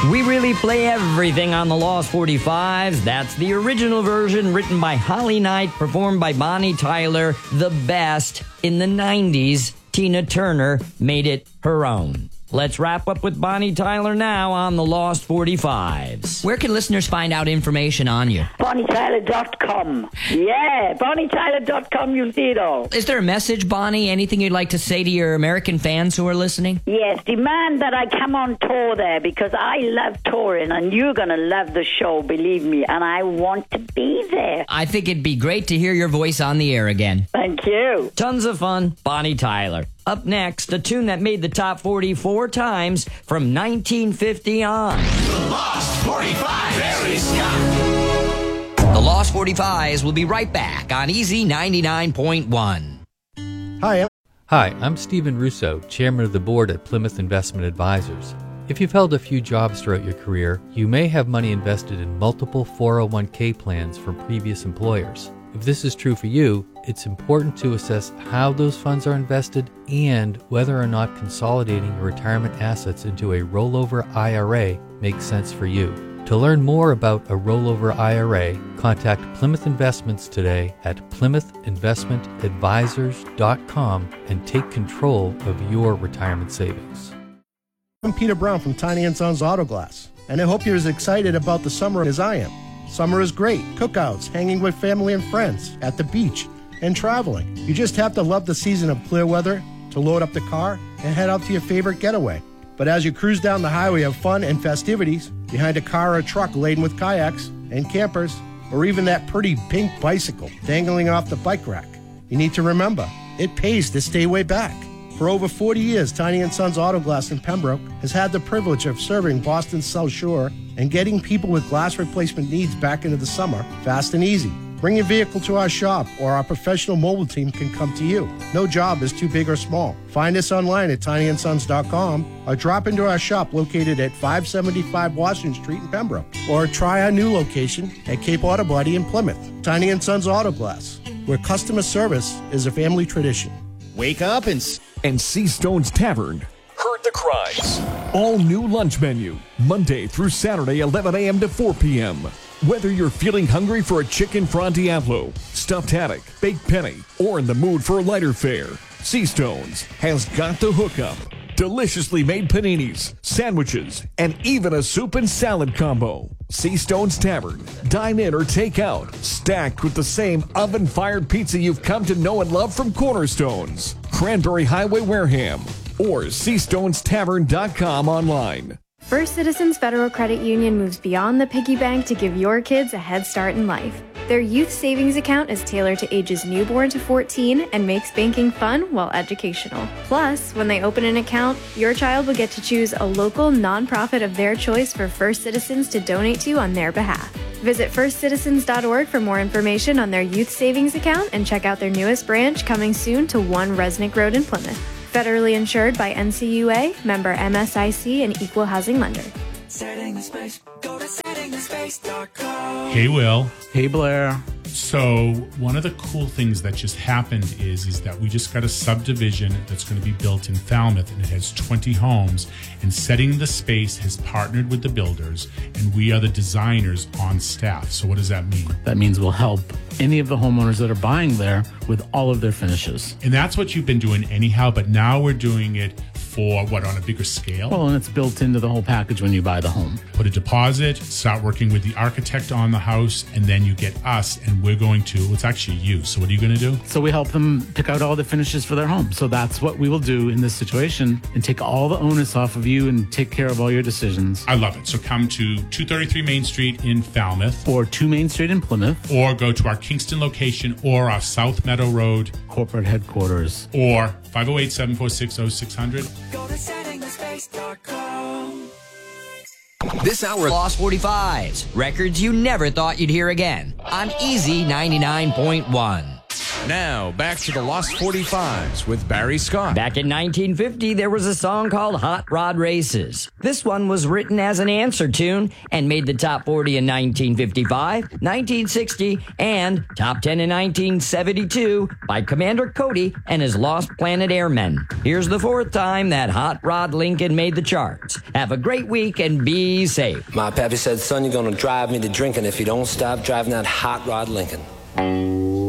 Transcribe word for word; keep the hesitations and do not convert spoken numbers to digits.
We really play everything on the Lost forty-fives. That's the original version written by Holly Knight, performed by Bonnie Tyler. The best in the nineties. Tina Turner made it her own. Let's wrap up with Bonnie Tyler now on the Lost forty-fives. Where can listeners find out information on you? Bonnie Tyler dot com. Yeah, Bonnie Tyler dot com, you'll see it all. Is there a message, Bonnie? Anything you'd like to say to your American fans who are listening? Yes, demand that I come on tour there because I love touring and you're going to love the show, believe me, and I want to be there. I think it'd be great to hear your voice on the air again. Thank you. Tons of fun. Bonnie Tyler. Up next, a tune that made the top forty four times from nineteen fifty on. The Lost forty-five, Barry Scott. The Lost forty-fives will be right back on Easy ninety-nine point one. Hi. Hi, I'm Stephen Russo, Chairman of the Board at Plymouth Investment Advisors. If you've held a few jobs throughout your career, you may have money invested in multiple four oh one k plans from previous employers. If this is true for you, it's important to assess how those funds are invested and whether or not consolidating your retirement assets into a rollover I R A makes sense for you. To learn more about a rollover I R A, contact Plymouth Investments today at plymouth investment advisors dot com and take control of your retirement savings. I'm Peter Brown from Tiny and Sons Auto Glass, and I hope you're as excited about the summer as I am. Summer is great. Cookouts, hanging with family and friends, at the beach, and traveling. You just have to love the season of clear weather to load up the car and head out to your favorite getaway. But as you cruise down the highway of fun and festivities, behind a car or a truck laden with kayaks and campers, or even that pretty pink bicycle dangling off the bike rack, you need to remember, it pays to stay way back. For over forty years, Tiny and Sons Auto Glass in Pembroke has had the privilege of serving Boston's South Shore and getting people with glass replacement needs back into the summer fast and easy. Bring your vehicle to our shop or our professional mobile team can come to you. No job is too big or small. Find us online at tiny and sons dot com or drop into our shop located at five seventy-five Washington Street in Pembroke. Or try our new location at Cape Auto Body in Plymouth. Tiny and Sons Auto Glass, where customer service is a family tradition. Wake up and... And Seastone's Tavern. Heard the cries. All new lunch menu. Monday through Saturday, eleven a.m. to four p.m. Whether you're feeling hungry for a chicken Fra Diavolo, stuffed haddock, baked penny, or in the mood for a lighter fare, Seastone's has got the hookup. Deliciously made paninis, sandwiches, and even a soup and salad combo. Seastone's Tavern. Dine in or take out. Stacked with the same oven-fired pizza you've come to know and love from Cornerstones, Cranberry Highway, Wareham, or sea stones tavern dot com online. First Citizens Federal Credit Union moves beyond the piggy bank to give your kids a head start in life. Their youth savings account is tailored to ages newborn to fourteen and makes banking fun while educational. Plus, when they open an account, your child will get to choose a local nonprofit of their choice for First Citizens to donate to on their behalf. Visit first citizens dot org for more information on their youth savings account and check out their newest branch coming soon to one Resnick Road in Plymouth. Federally insured by N C U A, member M S I C, and equal housing lender. Setting the space, go to setting the space dot com. Hey, Will. Hey, Blair. So one of the cool things that just happened is, is that we just got a subdivision that's going to be built in Falmouth, and it has twenty homes. And Setting the Space has partnered with the builders, and we are the designers on staff. So what does that mean? That means we'll help any of the homeowners that are buying there with all of their finishes. And that's what you've been doing anyhow, but now we're doing it for, what, on a bigger scale? Well, and it's built into the whole package when you buy the home. Put a deposit, start working with the architect on the house, and then you get us, and we're going to, well, it's actually you. So what are you going to do? So we help them pick out all the finishes for their home. So that's what we will do in this situation and take all the onus off of you and take care of all your decisions. I love it. So come to two thirty-three Main Street in Falmouth. Or two Main Street in Plymouth. Or go to our Kingston location or our South Meadow Road corporate headquarters. Or five oh eight, seven four six, oh six hundred. Go to setting the space dot com. This hour, Lost forty-fives. Records you never thought you'd hear again on Easy ninety-nine point one. Now, back to the Lost forty-fives with Barry Scott. Back in nineteen fifty, there was a song called Hot Rod Races. This one was written as an answer tune and made the top forty in nineteen fifty-five, nineteen sixty, and top ten in nineteen seventy-two by Commander Cody and his Lost Planet Airmen. Here's the fourth time that Hot Rod Lincoln made the charts. Have a great week and be safe. My pappy said, son, you're going to drive me to drinking if you don't stop driving that Hot Rod Lincoln.